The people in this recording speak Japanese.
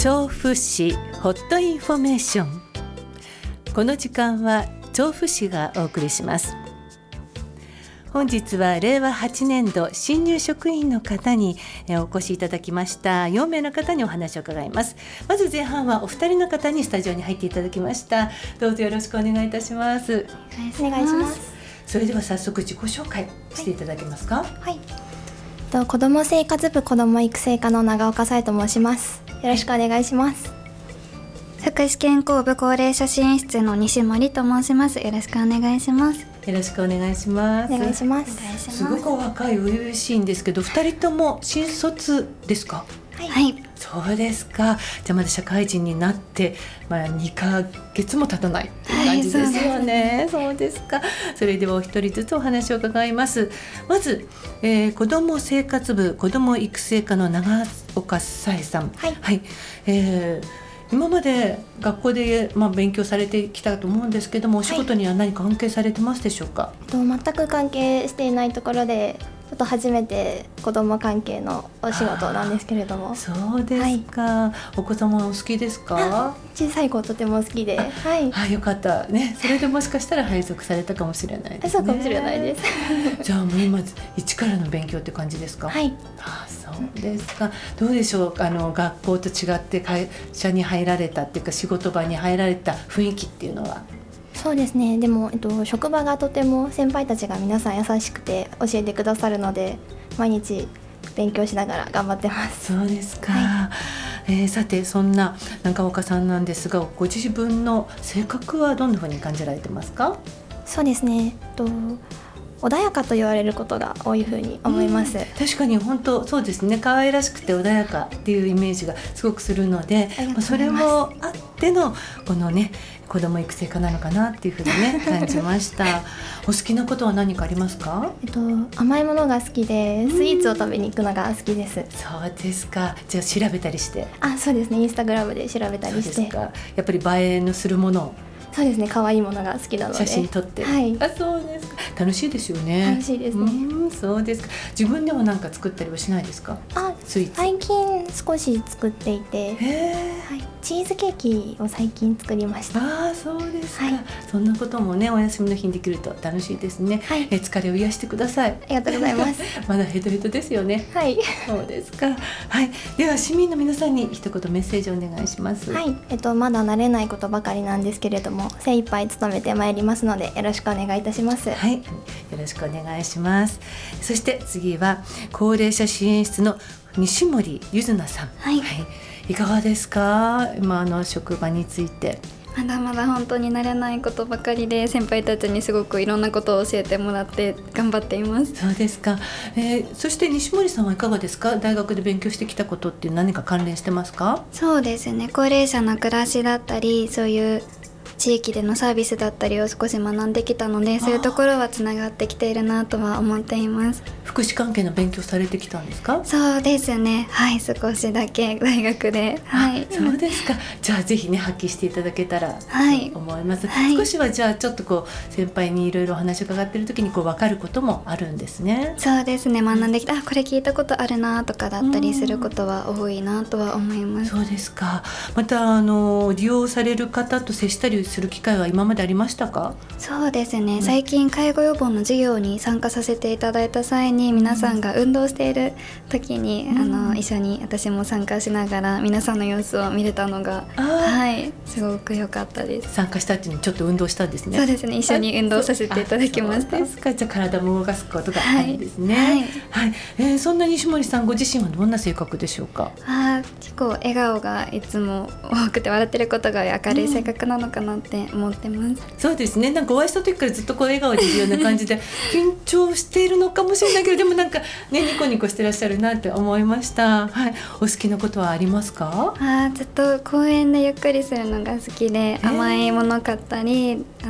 調布市ホットインフォメーション。この時間は調布市がお送りします。本日は令和8年度新入職員の方にお越しいただきました4名の方にお話を伺います。まず前半はお二人の方にスタジオに入っていただきました。どうぞよろしくお願いいたします。 お願いします。 それでは早速自己紹介していただけますか。 はい、子ども生活部子ども育成課の長岡紗恵と申します。よろしくお願いします。 福祉健康部高齢者支援室の西森と申します。よろしくお願いします。 よろしくお願いします。 お願いします。 すごくお若い初々しいんですけど、2人とも新卒ですか？ はい、 そうですか。じゃあまだ社会人になって、2ヶ月も経たないっていう感じですよね。そうですか。それではお一人ずつお話を伺います。まず、子ども生活部子ども育成課の長岡紗恵さん。はい、今まで学校で、勉強されてきたと思うんですけども、お仕事には何か関係されてますでしょうか？ 全く関係していないところでちょっと初めて子ども関係のお仕事なんですけれども。 そうですか。お子様はお好きですか？ 小さい子とても好きで、 よかったね。それでもしかしたら配属されたかもしれないですね。 そうかもしれないです。 じゃあもう今一からの勉強って感じですか？ はい。 そうですか。どうでしょう。学校と違って会社に入られたっていうか仕事場に入られた雰囲気っていうのは？ そうですね。でも、職場がとても先輩たちが皆さん優しくて教えてくださるので、毎日勉強しながら頑張ってます。 そうですか。さてそんな長岡さんなんですが、ご自分の性格はどんなふうに感じられてますか？ そうですね。穏やかと言われることが多いふうに思います。 確かに本当そうですね。可愛らしくて穏やかっていうイメージがすごくするので、それもあってのこのね子ども育成課なのかなっていうふうにね感じました。お好きなことは何かありますか？ 甘いものが好きでスイーツを食べに行くのが好きです。 そうですか。じゃあ調べたりして？ そうですね。インスタグラムで調べたりして。 そうですか。やっぱり映えのするものを。 そうですね。可愛いものが好きなので写真撮って。そうですか。楽しいですよね。 楽しいですね。 そうですか。自分でも何か作ったりはしないですか？スイーツ。 最近少し作っていて、チーズケーキを最近作りました。 そうですか。そんなこともねお休みの日にできると楽しいですね。疲れを癒してください。 ありがとうございます。 まだヘトヘトですよね。そうですか。では市民の皆さんに一言メッセージをお願いします。 まだ慣れないことばかりなんですけれども、精一杯努めてまいりますのでよろしくお願いいたします。 よろしくお願いします。そして次は高齢者支援室の西森ゆずなさん。いかがですか？今の職場について。 まだまだ本当に慣れないことばかりで、先輩たちにすごくいろんなことを教えてもらって頑張っています。 そうですか。そして西森さんはいかがですか？大学で勉強してきたことって何か関連してますか？ そうですね。高齢者の暮らしだったり、そういう地域でのサービスだったりを少し学んできたので、そういうところはつながってきているなとは思っています。 福祉関係の勉強されてきたんですか？ そうですね。少しだけ大学で。 そうですか。じゃあぜひね発揮していただけたらと思います。少しはじゃあちょっと先輩にいろいろ話を伺っている時に分かることもあるんですね。 そうですね。学んできたこれ聞いたことあるなとかだったりすることは多いなとは思います。 そうですか。また利用される方と接したりする機会は今までありましたか？ そうですね。最近介護予防の授業に参加させていただいた際に、皆さんが運動している時に、一緒に私も参加しながら皆さんの様子を見れたのがすごく良かったです。 参加した後にちょっと運動したんですね。 そうですね。一緒に運動させていただきました。 そうですか。じゃあ体も動かすことがあるんですね。そんな西森さんご自身はどんな性格でしょうか？ 結構笑顔がいつも多くて、笑ってることが明るい性格なのかなって思ってます。 そうですね。お会いした時からずっと笑顔でいるような感じで緊張しているのかもしれないけど、でもニコニコしてらっしゃるなって思いました。お好きなことはありますか？ ずっと公園でゆっくりするのが好きで、甘いもの買ったり